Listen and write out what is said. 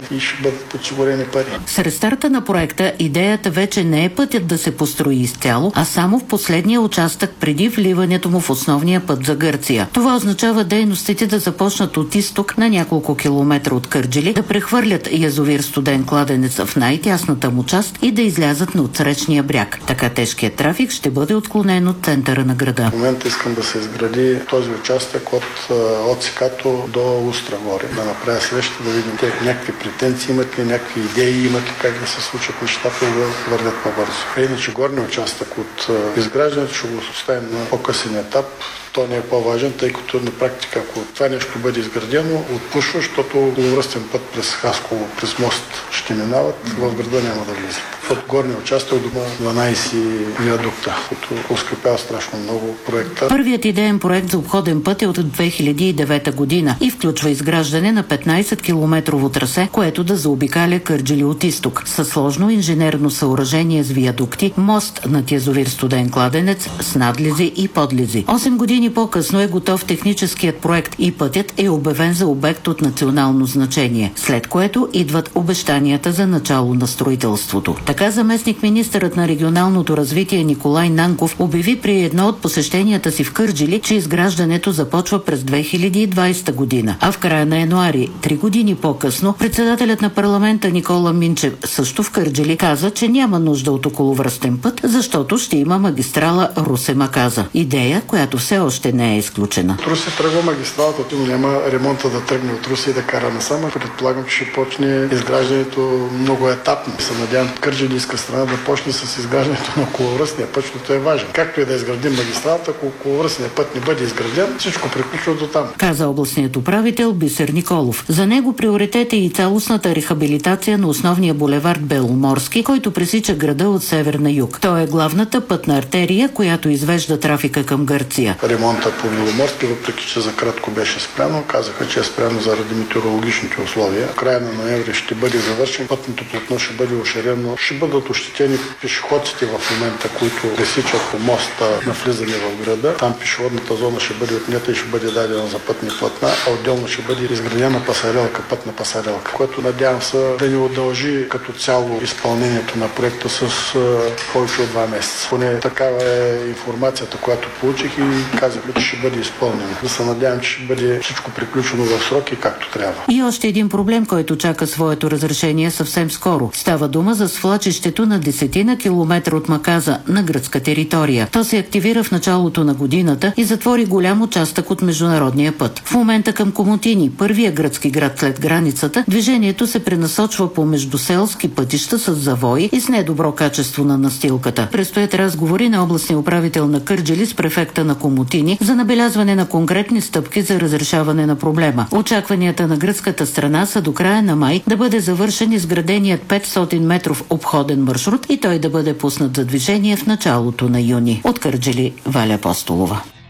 и ще бъдат подсигурени пари. С рестарта на проекта идеята вече не е пътят да се построи изцяло, а само в последния участък преди вливането му в основния път за Гърция. Това означава дейностите да започнат от изток на няколко километра от Кърджали, да прехвърлят язовир Студен кладенец в най-тясната му част и да излязат на отсрещния бряг. Така тежкият трафик ще бъде отклонен от центъра на града. В момента искам да се изгради този участък от Сикато до Устра горе. Да направя среща, да видим те някакви претенции имат ли, някакви идеи имат ли, как да се случат нещата и да вървят по-бързо. Иначе горният участък от изграждането ще го оставим на по-късен етап. То не е по-важен, тъй като на практика, ако това нещо бъде изградено, отпушва, защото околовръстен път през Хасково, през мост ще минават, в града няма да влизат. От горния участък до 12 виадукта, които ускъпява страшно много проекта. Първият идеен проект за обходен път е от 2009 година и включва изграждане на 15-километрово трасе, което да заобикаля Кърджали от изток, със сложно инженерно съоръжение с виадукти, мост над язовир Студен кладенец с надлези и подлези. 8 години по-късно е готов техническият проект и пътят е обявен за обект от национално значение, след което идват обещанията за начало на строителството. Така заместник-министърът на регионалното развитие Николай Нанков обяви при едно от посещенията си в Кърджали, че изграждането започва през 2020 година, а в края на януари, 3 години по-късно, председателят на парламента Никола Минчев също в Кърджали каза, че няма нужда от околовръстен път, защото ще има магистрала Русе-Маказа. Идея, която все още не е изключена. От Русе тръгва магистралата, но няма ремонта да тръгне от Русе и да кара насама. Предполагам, че ще почне изграждането много етапно. Се надявам кърджалийска страна да почне с изграждането на околовръстния път, защото е важен. Както и да изградим магистралата, ако околовръстният път не бъде изграден, всичко приключва до там. Каза областният управител Бисер Николов. За него приоритет е и цялостната рехабилитация на основния булевард Беломорски, който пресича града от север на юг. Той е главната пътна артерия, която извежда трафика към Гърция. Ремонтът по Беломорски, въпреки че за кратко беше спряно, казаха, че е спряно заради метеорологичните условия. В края на ноември ще бъде завършен, пътното платно ще бъде оширено, ще бъдат ощетени пешеходците в момента, които пресичат по моста на влизане в града. Там пешеходната зона ще бъде отнета и ще бъде дадена за пътни платна, а отделно ще бъде изградена пасарелка, пътна пасарелка, което надявам се да ни удължи като цяло изпълнението на проекта с повече от 2 месеца. Поне такава е информацията, която получих и казахме, че ще бъде изпълнено. Да се надявам, че ще бъде всичко приключено в срок и както трябва. И още един проблем, който чака своето разрешение съвсем скоро. Става дума за свлачището на 10 километра от Маказа на гръцка територия. То се активира в началото на годината и затвори голям участък от международния път. В момента към Комотини, първия гръцки град след границата, движението се пренасочва по междуселски пътища с завои и с недобро качество на настилката. Предстоят разговори на областния управител на Кърджали с префекта на Комотини за набелязване на конкретни стъпки за разрешаване на проблема. Очакванията на гръцката страна са до края на май да бъде завършен изграденият 500 метров обходен маршрут и той да бъде пуснат за движение в началото на юни. От Кърджали, Валя Апостолова.